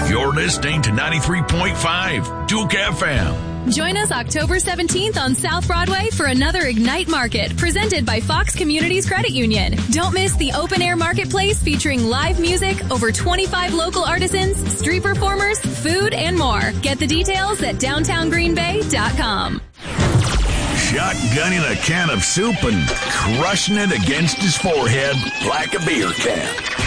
You're listening to 93.5 Duke FM. Join us October 17th on South Broadway for another Ignite Market presented by Fox Communities Credit Union. Don't miss the open-air marketplace featuring live music, over 25 local artisans, street performers, food, and more. Get the details at downtowngreenbay.com. Shotgunning a can of soup and crushing it against his forehead like a beer can.